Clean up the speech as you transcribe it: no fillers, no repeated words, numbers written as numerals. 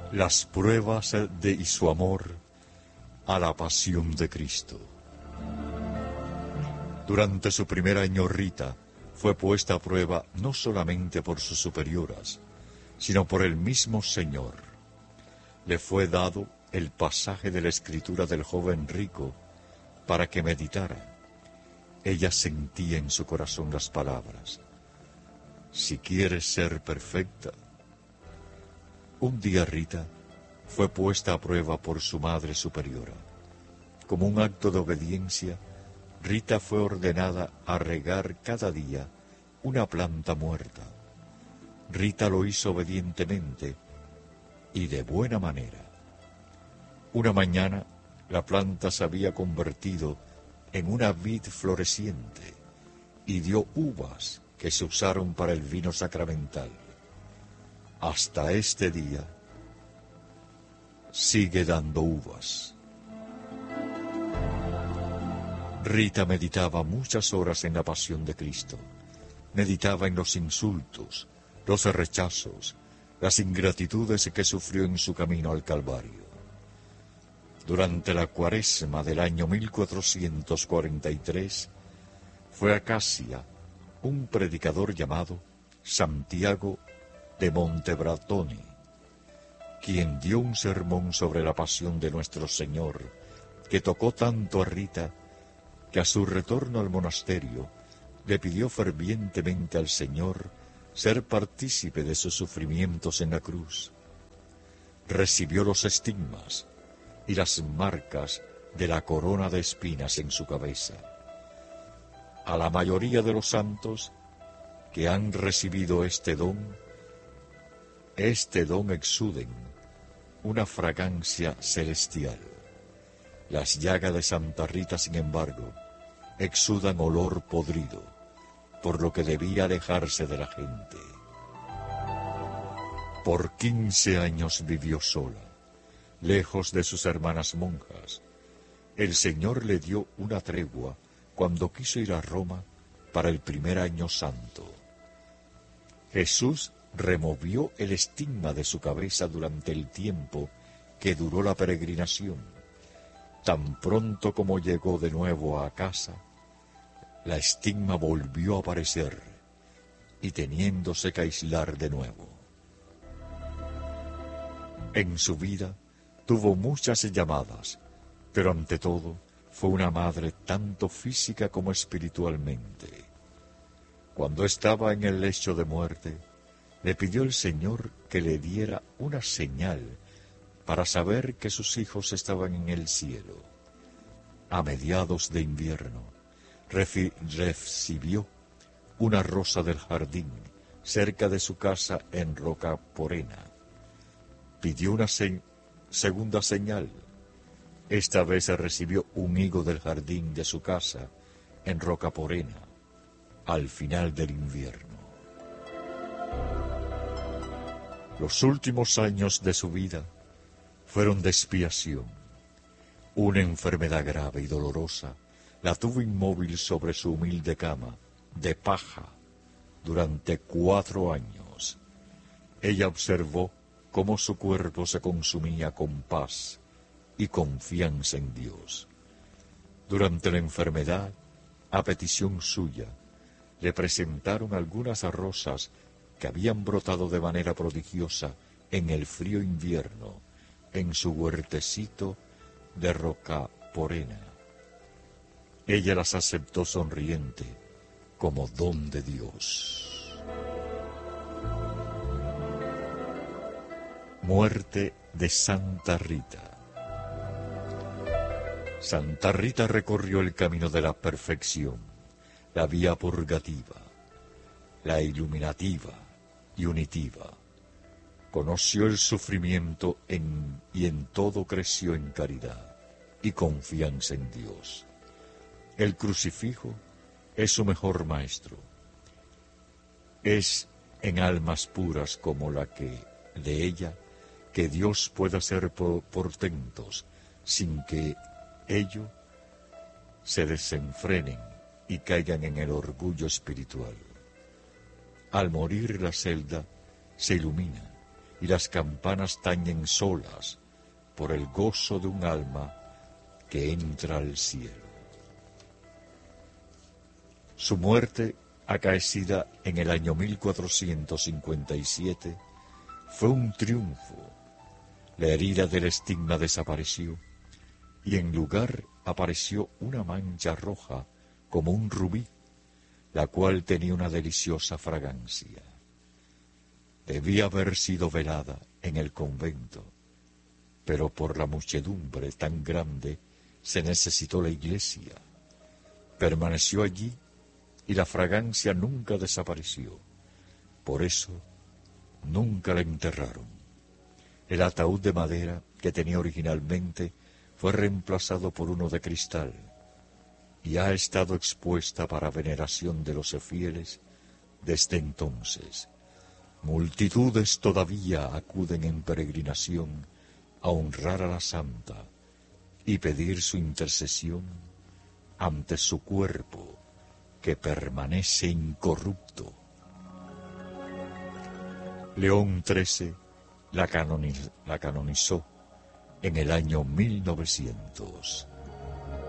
Las pruebas y su amor a la pasión de Cristo. Durante su primer año, Rita fue puesta a prueba no solamente por sus superioras, sino por el mismo Señor. Le fue dado el pasaje de la escritura del joven rico para que meditara. Ella sentía en su corazón las palabras: si quieres ser perfecta. Un día Rita fue puesta a prueba por su madre superiora. Como un acto de obediencia, Rita fue ordenada a regar cada día una planta muerta. Rita lo hizo obedientemente y de buena manera. Una mañana, la planta se había convertido en una vid floreciente y dio uvas que se usaron para el vino sacramental. Hasta este día sigue dando uvas. Rita meditaba muchas horas en la pasión de Cristo. Meditaba en los insultos, los rechazos, las ingratitudes que sufrió en su camino al Calvario. Durante la Cuaresma del año 1443, fue a Casia un predicador llamado Santiago de Montebratone, quien dio un sermón sobre la pasión de nuestro Señor, que tocó tanto a Rita, que a su retorno al monasterio le pidió fervientemente al Señor ser partícipe de sus sufrimientos en la cruz. Recibió los estigmas y las marcas de la corona de espinas en su cabeza. A la mayoría de los santos que han recibido este don exuden una fragancia celestial. Las llagas de Santa Rita, sin embargo, exudan olor podrido, por lo que debía alejarse de la gente. Por 15 años vivió sola, lejos de sus hermanas monjas. El Señor le dio una tregua cuando quiso ir a Roma para el primer año santo. Jesús removió el estigma de su cabeza durante el tiempo que duró la peregrinación. Tan pronto como llegó de nuevo a casa, la estigma volvió a aparecer y teniéndose que aislar de nuevo. En su vida tuvo muchas llamadas, pero ante todo fue una madre tanto física como espiritualmente. Cuando estaba en el lecho de muerte, le pidió el Señor que le diera una señal para saber que sus hijos estaban en el cielo. A mediados de invierno, recibió una rosa del jardín cerca de su casa en Rocaporena. Pidió una segunda señal. Esta vez recibió un higo del jardín de su casa en Rocaporena, al final del invierno. Los últimos años de su vida fueron de expiación. Una enfermedad grave y dolorosa la tuvo inmóvil sobre su humilde cama, de paja, durante 4 años. Ella observó cómo su cuerpo se consumía con paz y confianza en Dios. Durante la enfermedad, a petición suya, le presentaron algunas rosas que habían brotado de manera prodigiosa en el frío invierno, en su huertecito de Rocaporena. Ella las aceptó sonriente como don de Dios. Muerte de Santa Rita. Santa Rita recorrió el camino de la perfección, la vía purgativa, la iluminativa y unitiva. Conoció el sufrimiento y en todo creció en caridad y confianza en Dios. El crucifijo es su mejor maestro. Es en almas puras como la que de ella que Dios pueda hacer portentos sin que ellos se desenfrenen y caigan en el orgullo espiritual. Al morir la celda se ilumina y las campanas tañen solas por el gozo de un alma que entra al cielo. Su muerte, acaecida en el año 1457, fue un triunfo. La herida del estigma desapareció, y en lugar apareció una mancha roja como un rubí, la cual tenía una deliciosa fragancia. Debía haber sido velada en el convento, pero por la muchedumbre tan grande se necesitó la iglesia. Permaneció allí y la fragancia nunca desapareció. Por eso nunca la enterraron. El ataúd de madera que tenía originalmente fue reemplazado por uno de cristal y ha estado expuesta para veneración de los fieles desde entonces. Multitudes todavía acuden en peregrinación a honrar a la santa y pedir su intercesión ante su cuerpo que permanece incorrupto. León XIII la canonizó en el año 1900.